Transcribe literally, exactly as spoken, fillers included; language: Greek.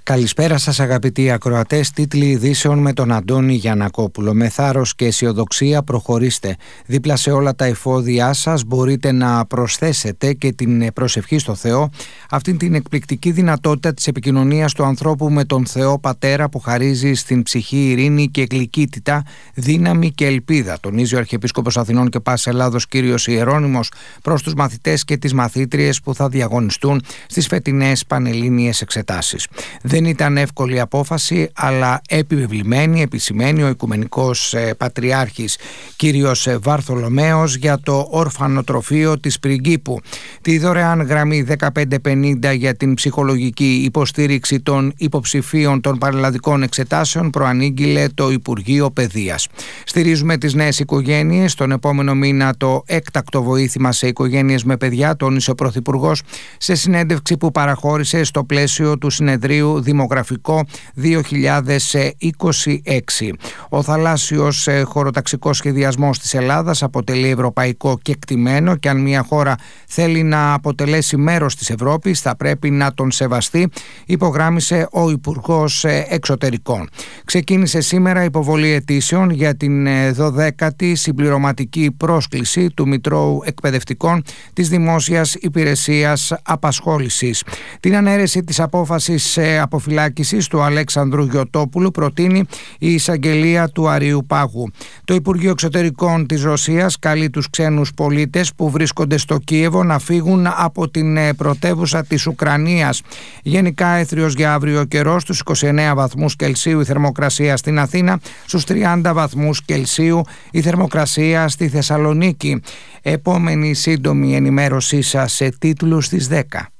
Καλησπέρα σας αγαπητοί ακροατές, τίτλοι ειδήσεων με τον Αντώνη Γιαννακόπουλο. Με θάρρος και αισιοδοξία προχωρήστε. Δίπλα σε όλα τα εφόδια σας μπορείτε να προσθέσετε και την προσευχή στο Θεό, αυτήν την εκπληκτική δυνατότητα της επικοινωνίας του ανθρώπου με τον Θεό Πατέρα που χαρίζει στην ψυχή ειρήνη και γλυκύτητα, δύναμη και ελπίδα, τονίζει ο Αρχιεπίσκοπος Αθηνών και Πάσης Ελλάδος κύριος Ιερώνυμος προς τους μαθητές και τις μαθήτριες που θα διαγωνιστούν στις φετινές πανελλήνιες εξετάσεις. Δεν ήταν εύκολη απόφαση, αλλά επιβεβλημένη, επισημαίνει ο Οικουμενικός ε, Πατριάρχης κύριος ε, Βαρθολομαίος για το ορφανοτροφείο της Πριγκίπου. Τη δωρεάν γραμμή δεκαπέντε πενήντα για την ψυχολογική υποστήριξη των υποψηφίων των πανελλαδικών εξετάσεων προανήγγειλε το Υπουργείο Παιδείας. Στηρίζουμε τις νέες οικογένειες. Τον επόμενο μήνα το έκτακτο βοήθημα σε οικογένειες με παιδιά, τόνισε ο Πρωθυπουργός σε συνέντευξη που παραχώρησε στο πλαίσιο του συνεδρίου Δημογραφικό δύο χιλιάδες είκοσι έξι. Ο θαλάσσιος χωροταξικός σχεδιασμός της Ελλάδας αποτελεί ευρωπαϊκό κεκτημένο και αν μια χώρα θέλει να αποτελέσει μέρος της Ευρώπης θα πρέπει να τον σεβαστεί, υπογράμμισε ο Υπουργός Εξωτερικών. Ξεκίνησε σήμερα υποβολή αιτήσεων για την δωδέκατη συμπληρωματική πρόσκληση του Μητρώου Εκπαιδευτικών της Δημόσιας Υπηρεσίας Απασχόλησης. Την ανέρεση της απόφασης αποφυλάκησης του Αλέξανδρου Γιωτόπουλου προτείνει η εισαγγελία του Αριουπάγου. Το Υπουργείο Εξωτερικών της Ρωσίας καλεί τους ξένους πολίτες που βρίσκονται στο Κίεβο να φύγουν από την πρωτεύουσα της Ουκρανίας. Γενικά έθριος για αύριο καιρός, στους είκοσι εννέα βαθμούς Κελσίου η θερμοκρασία στην Αθήνα, στους τριάντα βαθμούς Κελσίου η θερμοκρασία στη Θεσσαλονίκη. Επόμενη σύντομη ενημέρωσή σας σε τίτλους στις δέκα.